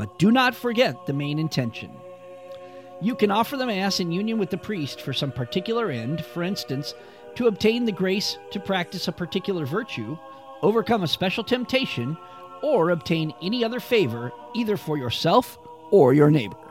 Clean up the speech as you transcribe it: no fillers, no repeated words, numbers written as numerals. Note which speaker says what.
Speaker 1: but do not forget the main intention. You can offer the Mass in union with the priest for some particular end, for instance, to obtain the grace to practice a particular virtue, overcome a special temptation, or obtain any other favor, either for yourself or your neighbor.